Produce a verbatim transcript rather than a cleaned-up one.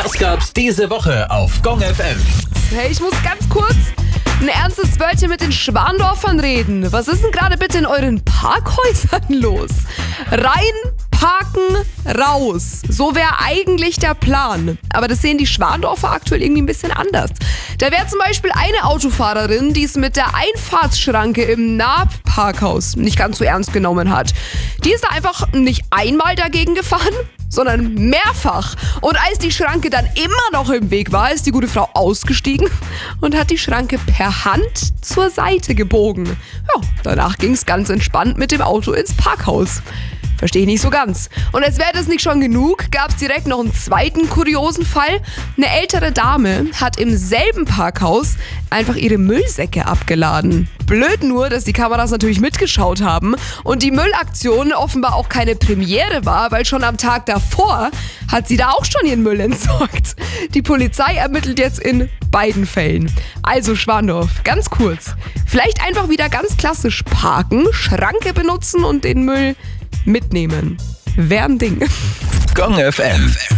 Das gab's diese Woche auf Gong F M. Hey, ich muss ganz kurz ein ernstes Wörtchen mit den Schwandorfern reden. Was ist denn gerade bitte in euren Parkhäusern los? Rein, parken, raus. So wäre eigentlich der Plan. Aber das sehen die Schwandorfer aktuell irgendwie ein bisschen anders. Da wäre zum Beispiel eine Autofahrerin, die es mit der Einfahrtsschranke im Nahparkhaus nicht ganz so ernst genommen hat. Die ist da einfach nicht einmal dagegen gefahren, sondern mehrfach. Und als die Schranke dann immer noch im Weg war, ist die gute Frau ausgestiegen und hat die Schranke per Hand zur Seite gebogen. Ja, danach ging es ganz entspannt mit dem Auto ins Parkhaus. Verstehe ich nicht so ganz. Und als wäre das nicht schon genug, gab es direkt noch einen zweiten kuriosen Fall. Eine ältere Dame hat im selben Parkhaus einfach ihre Müllsäcke abgeladen. Blöd nur, dass die Kameras natürlich mitgeschaut haben und die Müllaktion offenbar auch keine Premiere war, weil schon am Tag davor hat sie da auch schon ihren Müll entsorgt. Die Polizei ermittelt jetzt in beiden Fällen. Also Schwandorf, ganz kurz. Vielleicht einfach wieder ganz klassisch parken, Schranke benutzen und den Müll mitnehmen. Wär ein Ding. Gong F M.